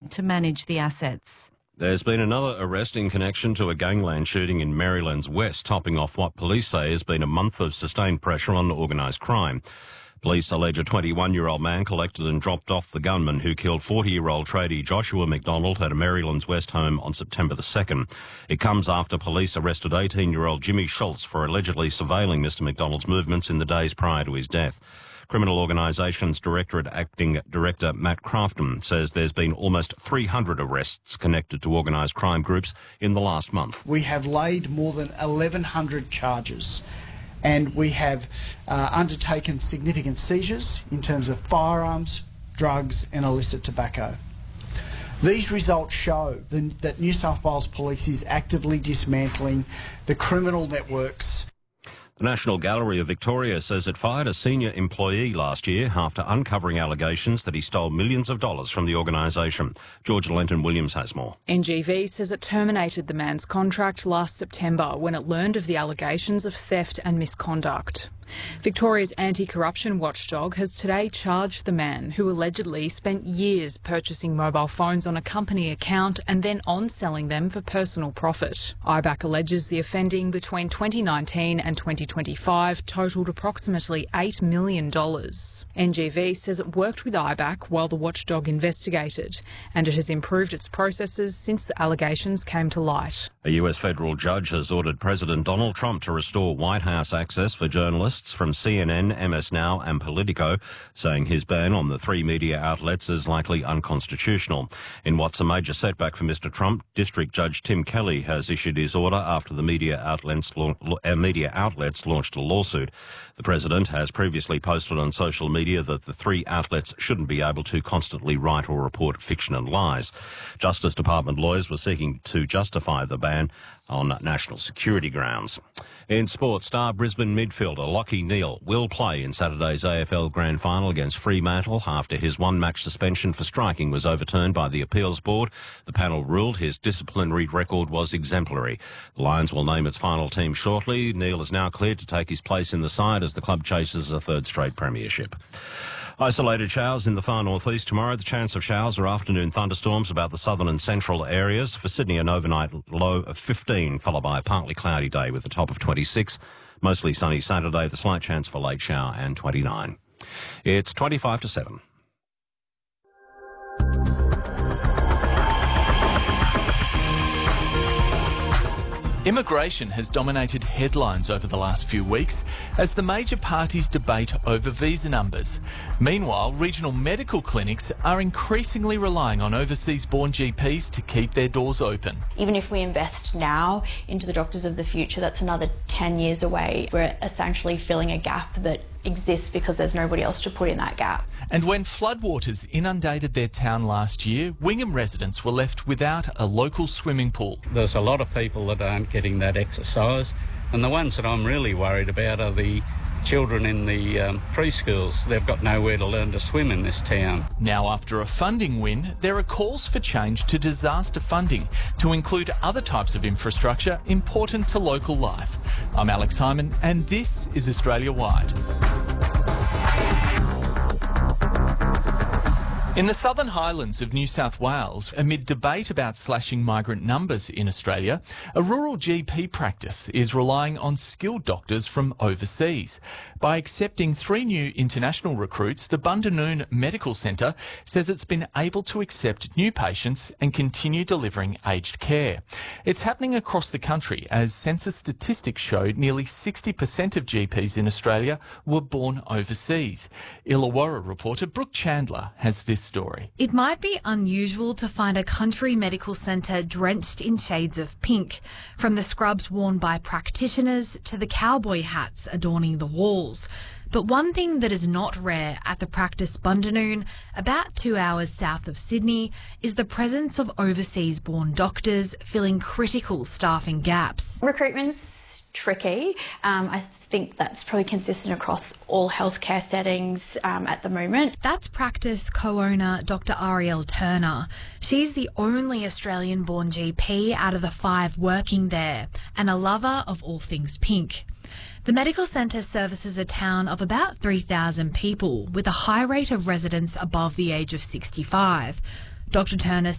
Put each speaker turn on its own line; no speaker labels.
to manage the assets.
There's been another arrest in connection to a gangland shooting in Maryland's West, topping off what police say has been a month of sustained pressure on organised crime. Police allege a 21-year-old man collected and dropped off the gunman who killed 40-year-old tradie Joshua McDonald at a Maryland's West home on September the 2nd. It comes after police arrested 18-year-old Jimmy Schultz for allegedly surveilling Mr McDonald's movements in the days prior to his death. Criminal Organisations Directorate Acting Director Matt Crafton says there's been almost 300 arrests connected to organised crime groups in the last month.
We have laid more than 1,100 charges, and we have undertaken significant seizures in terms of firearms, drugs and illicit tobacco. These results show that New South Wales Police is actively dismantling the criminal networks.
The National Gallery of Victoria says it fired a senior employee last year after uncovering allegations that he stole millions of dollars from the organisation. George Lenton-Williams has more.
NGV says it terminated the man's contract last September when it learned of the allegations of theft and misconduct. Victoria's anti-corruption watchdog has today charged the man who allegedly spent years purchasing mobile phones on a company account and then on-selling them for personal profit. IBAC alleges the offending between 2019 and 2025 totalled approximately $8 million. NGV says it worked with IBAC while the watchdog investigated, and it has improved its processes since the allegations came to light.
A US federal judge has ordered President Donald Trump to restore White House access for journalists from CNN, MS Now and Politico, saying his ban on the three media outlets is likely unconstitutional. In what's a major setback for Mr Trump, District Judge Tim Kelly has issued his order after the media outlets launched a lawsuit. The president has previously posted on social media that the three outlets shouldn't be able to constantly write or report fiction and lies. Justice Department lawyers were seeking to justify the ban on national security grounds. In sport, star Brisbane midfielder Lachie Neale will play in Saturday's AFL Grand Final against Fremantle after his one-match suspension for striking was overturned by the appeals board. The panel ruled his disciplinary record was exemplary. The Lions will name its final team shortly. Neale is now cleared to take his place in the side as the club chases a third straight premiership. Isolated showers in the far northeast tomorrow. The chance of showers or afternoon thunderstorms about the southern and central areas. For Sydney, an overnight low of 15, followed by a partly cloudy day with a top of 26. Mostly sunny Saturday, the slight chance for late shower, and 29. It's 25 to 7.
Immigration has dominated headlines over the last few weeks as the major parties debate over visa numbers. Meanwhile, regional medical clinics are increasingly relying on overseas-born GPs to keep their doors open.
Even if we invest now into the doctors of the future, that's another 10 years away. We're essentially filling a gap that exists because there's nobody else to put in that gap.
And when floodwaters inundated their town last year, Wingham residents were left without a local swimming pool.
There's a lot of people that aren't getting that exercise, and the ones that I'm really worried about are the children in the preschools. They've got nowhere to learn to swim in this town.
Now, after a funding win, there are calls for change to disaster funding to include other types of infrastructure important to local life. I'm Alex Hyman, and this is Australia Wide. In the Southern Highlands of New South Wales, amid debate about slashing migrant numbers in Australia, a rural GP practice is relying on skilled doctors from overseas. By accepting 3 new international recruits, the Bundanoon Medical Centre says it's been able to accept new patients and continue delivering aged care. It's happening across the country as census statistics showed nearly 60% of GPs in Australia were born overseas. Illawarra reporter Brooke Chandler has this story.
It might be unusual to find a country medical centre drenched in shades of pink, from the scrubs worn by practitioners to the cowboy hats adorning the walls. But one thing that is not rare at the practice Bundanoon, about 2 hours south of Sydney, is the presence of overseas-born doctors filling critical staffing gaps.
Recruitment's tricky. I think that's probably consistent across all healthcare settings at the moment.
That's practice co-owner Dr. Ariel Turner. She's the only Australian-born GP out of the 5 working there and a lover of all things pink. The medical centre services a town of about 3,000 people with a high rate of residents above the age of 65. Dr. Turner